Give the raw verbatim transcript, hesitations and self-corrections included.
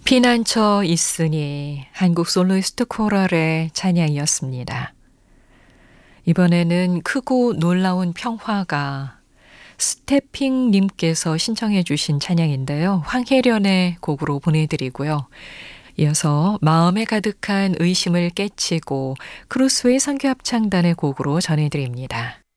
피난처 있으니 한국 솔로이스트 코럴의 찬양이었습니다. 이번에는 크고 놀라운 평화가 스태핑님께서 신청해 주신 찬양인데요. 황혜련의 곡으로 보내드리고요. 이어서 마음에 가득한 의심을 깨치고 크루스웨이 선교합창단의 곡으로 전해드립니다.